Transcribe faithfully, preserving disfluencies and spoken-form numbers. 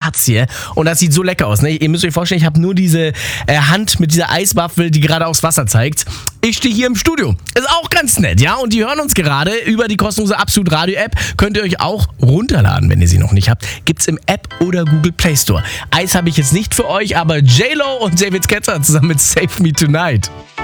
Herz hier und das sieht so lecker aus. Ne? Ihr müsst euch vorstellen, ich habe nur diese äh, Hand mit dieser Eiswaffel, die gerade aufs Wasser zeigt. Ich stehe hier im Studio. Ist auch ganz nett, ja? Und die hören uns gerade über die kostenlose Absolut Radio App. Könnt ihr euch auch runterladen, wenn ihr sie noch nicht habt. Gibt's im App oder Google Play Store. Eis habe ich jetzt nicht für euch, aber J-Lo und David Guetta zusammen mit Save Me Tonight.